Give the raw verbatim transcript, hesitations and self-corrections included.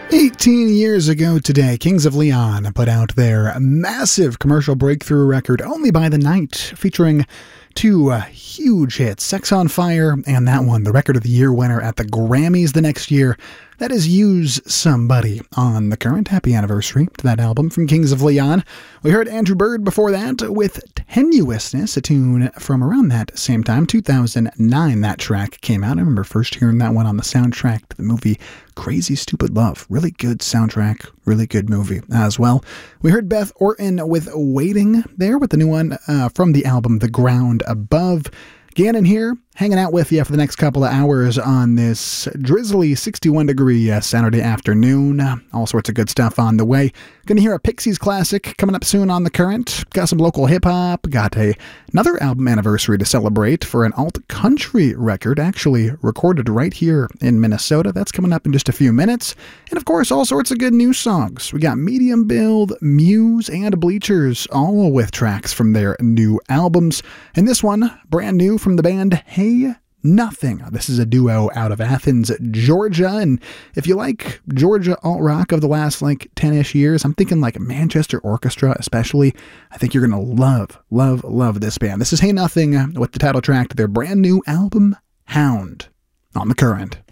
eighteen years ago today, Kings of Leon put out their massive commercial breakthrough record, Only by the Night, featuring two uh, huge hits, Sex on Fire and that one, the Record of the Year winner at the Grammys the next year. That is Use Somebody on the current. Happy anniversary to that album from Kings of Leon. We heard Andrew Bird before that with Tenuousness, a tune from around that same time, two thousand nine that track came out. I remember first hearing that one on the soundtrack to the movie Crazy Stupid Love. Really good soundtrack, really good movie as well. We heard Beth Orton with Waiting there with the new one uh, from the album The Ground Above. Gannon here, hanging out with you for the next couple of hours on this drizzly sixty-one degree uh, Saturday afternoon. All sorts of good stuff on the way. Gonna hear a Pixies classic coming up soon on The Current. Got some local hip-hop. Got a, another album anniversary to celebrate for an alt-country record, actually recorded right here in Minnesota. That's coming up in just a few minutes. And of course, all sorts of good new songs. We got Medium Build, Muse, and Bleachers, all with tracks from their new albums. And this one, brand new from the band Hey Nothing. This is a duo out of Athens, Georgia, and if you like Georgia alt-rock of the last like ten-ish years, I'm thinking like Manchester Orchestra especially, I think you're going to love, love, love this band. This is Hey Nothing with the title track to their brand new album, Hound, on The Current.